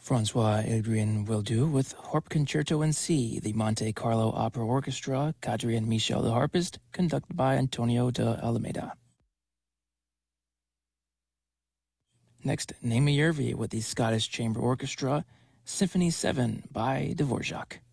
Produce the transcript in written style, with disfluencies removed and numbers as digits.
François-Adrien Wildu with Harp Concerto in C, the Monte Carlo Opera Orchestra, Kadri and Michel the harpist, conducted by Antonio de Almeida. Next, Naima Yervi with the Scottish Chamber Orchestra, Symphony 7 by Dvorak.